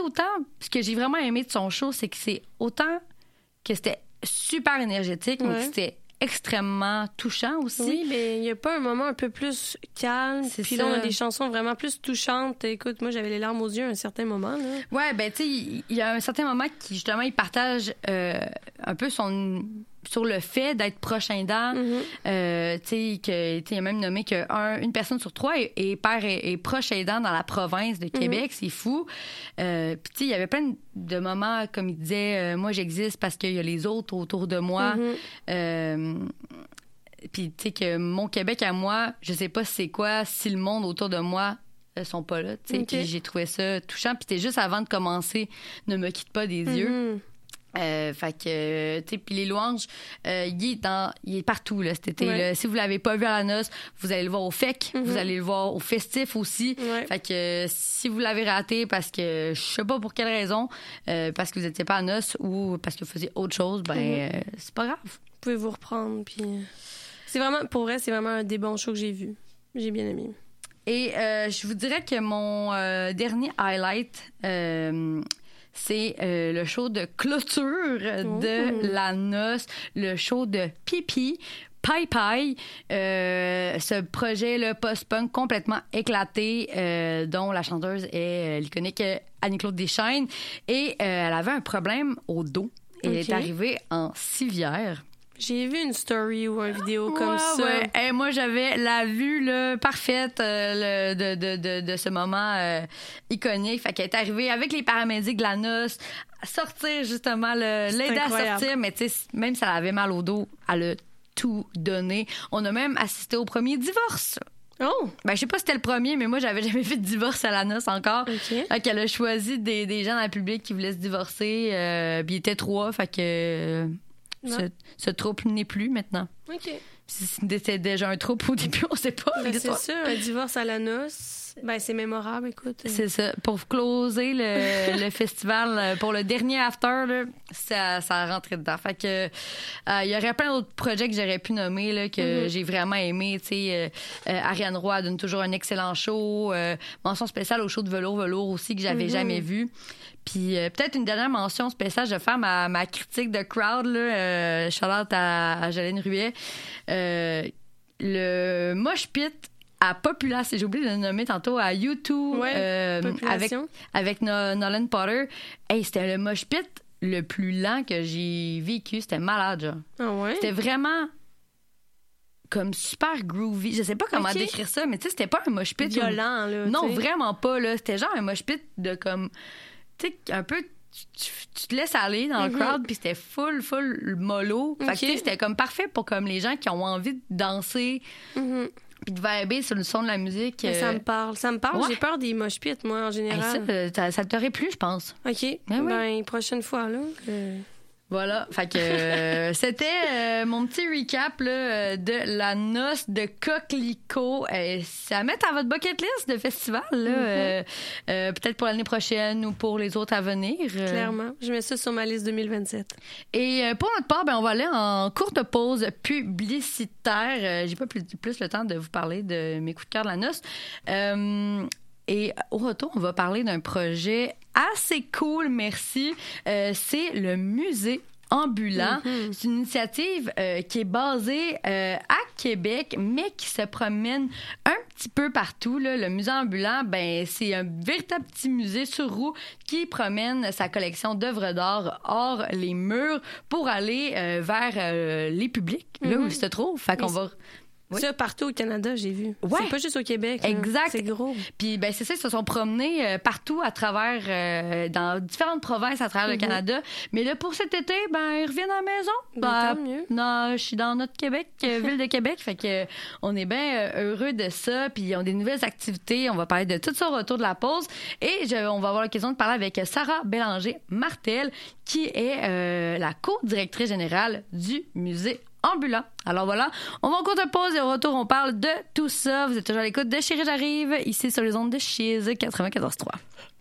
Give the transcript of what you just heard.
autant, ce que j'ai vraiment aimé de son show, c'est que c'est autant que c'était super énergétique, mais que c'était extrêmement touchant aussi. Oui, mais il n'y a pas un moment un peu plus calme. Puis là, on a des chansons vraiment plus touchantes. Écoute, moi, j'avais les larmes aux yeux à un certain moment. Là. Ouais, ben, tu sais, il y a un certain moment qui, justement, il partage un peu sur le fait d'être proche aidant. Tu sais, il a même nommé qu'une personne sur 3 est proche aidant dans la province de Québec. C'est fou. Puis, tu sais, il y avait plein de moments, comme il disait, moi, j'existe parce qu'il y a les autres autour de moi. Puis, tu sais, que mon Québec à moi, je sais pas c'est quoi si le monde autour de moi sont pas là. Tu sais, puis j'ai trouvé ça touchant. Puis, c'était juste avant de commencer, ne me quitte pas des yeux. Fait que, tu sais, puis les louanges, il est partout, là, cet été. Là. Si vous l'avez pas vu à la noce, vous allez le voir au FEC, vous allez le voir au festif aussi. Fait que si vous l'avez raté parce que, je sais pas pour quelle raison, parce que vous étiez pas à la noce ou parce que vous faisiez autre chose, ben, c'est pas grave. Vous pouvez vous reprendre, puis... C'est vraiment, pour vrai, c'est vraiment un des bons shows que j'ai vu. J'ai bien aimé. Et je vous dirais que mon dernier highlight... c'est le show de clôture de la noce, le show de Pipi, Pai Pai, ce projet le post-punk complètement éclaté, dont la chanteuse est l'iconique Annie-Claude Deschaines. Et elle avait un problème au dos. Elle est arrivée en civière. J'ai vu une story ou une vidéo comme ça. Ouais. Et moi, j'avais la vue là, parfaite de ce moment iconique. Fait qu'elle est arrivée avec les paramédics de la noce, sortir justement, l'aider à sortir. Mais tu sais, même si elle avait mal au dos, elle a tout donné. On a même assisté au premier divorce. Oh! Ben, je sais pas si c'était le premier, mais moi, j'avais jamais fait de divorce à la noce encore. Fait qu'elle a choisi des gens dans le public qui voulaient se divorcer. Puis il était 3, fait que... Ce trouble n'est plus maintenant. OK. C'était déjà un trouble au début, on sait pas. Ben, c'est ça, un divorce à la noce. Ben, c'est mémorable, écoute. C'est ça. Pour closer le festival, pour le dernier after, là, ça a rentré dedans. Fait que il y aurait plein d'autres projets que j'aurais pu nommer là, que j'ai vraiment aimé. Ariane Roy donne toujours un excellent show. Mention spéciale au show de Velours aussi que j'avais jamais vu. Puis peut-être une dernière mention spéciale, je vais faire ma critique de crowd. Shout-out à Jolene Ruet. Le mosh pit à Populace, j'ai oublié de le nommer tantôt, à U2 avec Nolan Potter. Hey, c'était le mosh pit le plus lent que j'ai vécu. C'était malade, genre. Ah ouais? C'était vraiment... comme super groovy. Je sais pas comment décrire ça, mais tu sais, c'était pas un mosh pit violent, là. Non, vraiment pas, là. C'était genre un mosh pit de comme... Tu sais, un peu... Tu te laisses aller dans le crowd, puis c'était full mollo. Fait que tu sais, c'était comme parfait pour comme les gens qui ont envie de danser... puis de vibrer sur le son de la musique. Ça me parle. Ouais. J'ai peur des mosh pits, moi, en général. Hey, ça t'aurait plu, je pense. OK. Ben, prochaine fois, là. Voilà. Fait que c'était mon petit recap là, de la noce de Coquelicot. C'est à mettre à votre bucket list de festival, là, peut-être pour l'année prochaine ou pour les autres à venir. Clairement. Je mets ça sur ma liste 2027. Et pour notre part, ben, on va aller en courte pause publicitaire. J'ai pas plus le temps de vous parler de mes coups de cœur de la noce. Et au retour, on va parler d'un projet assez cool, merci. C'est le musée ambulant. C'est une initiative qui est basée à Québec, mais qui se promène un petit peu partout. Là. Le musée ambulant, ben, c'est un véritable petit musée sur roue qui promène sa collection d'œuvres d'art hors les murs pour aller vers les publics, là où il se trouve. Fait qu'on va... Oui. Ça, partout au Canada, j'ai vu. Ouais. C'est pas juste au Québec. Exact. C'est gros. Puis, ben, c'est ça, ils se sont promenés partout à travers, dans différentes provinces à travers le Canada. Mais là, pour cet été, ben, ils reviennent à la maison. Ben, tant mieux. Non, je suis dans notre Québec, ville de Québec. Fait que, on est bien heureux de ça. Puis, ils ont des nouvelles activités. On va parler de tout ça au retour de la pause. Et on va avoir l'occasion de parler avec Sarah Bélanger-Martel, qui est la co-directrice générale du musée ambulant. Alors voilà, on va en courte pause et au retour, on parle de tout ça. Vous êtes toujours à l'écoute de Chérie, j'arrive, ici sur les ondes de Chiz 94.3.